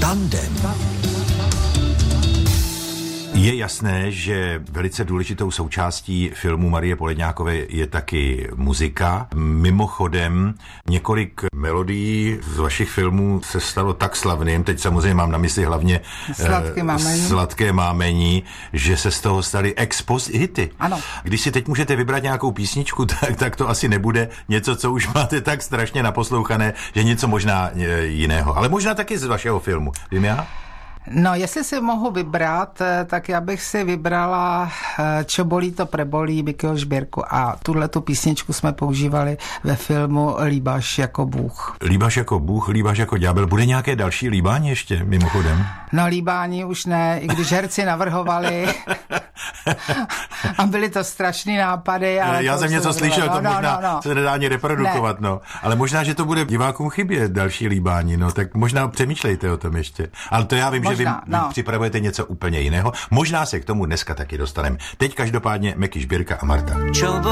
Tandem. Je jasné, že velice důležitou součástí filmu Marie Poledňákové je taky muzika. Mimochodem, několik melodií z vašich filmů se stalo tak slavným, teď samozřejmě mám na mysli hlavně Sladké mámení, že se z toho staly ex-post hity. Ano. Když si teď můžete vybrat nějakou písničku, tak to asi nebude něco, co už máte tak strašně naposlouchané, že něco možná jiného. Ale možná taky z vašeho filmu. Vím já? No, jestli si mohu vybrat, tak já bych si vybrala Čo bolí, to prebolí, Mikyho Žbírku. A tuhletu písničku jsme používali ve filmu Líbáš jako Bůh. Líbáš jako Bůh, líbáš jako ďábel. Bude nějaké další líbání ještě, mimochodem? No, líbání už ne, i když herci navrhovali a byly to strašný nápady. Ale já jsem něco slyšel, to možná se nedá ani reprodukovat, no. Ale možná, že to bude divákům chybět další líbání, no, tak možná přemýšlejte o tom ještě. Ale to já vím, možná, že vy připravujete něco úplně jiného. Možná se k tomu dneska taky dostaneme. Teď každopádně Meky Žbírka a Marta.